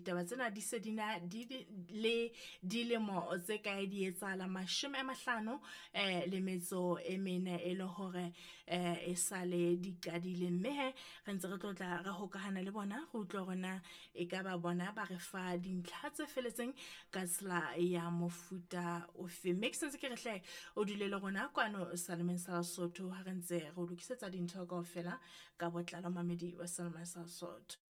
ditaba tsena di se dina le dilemo tse kae di etsahala 50 le metso e mene e le hore e sale di qadile, mme he re ntse re tlotla re hokahana le bona go utlwa rona e ka ba bona ba re fa dintlha tse feletseng ka tsela ya mofuta ofe. Make sense ke re hle o dule le rona kwano Salemeng sa Lesotho ha re ntse re lokisetsa dintho kaofela ka botlalo mamedi wa Salemeng sa Lesotho.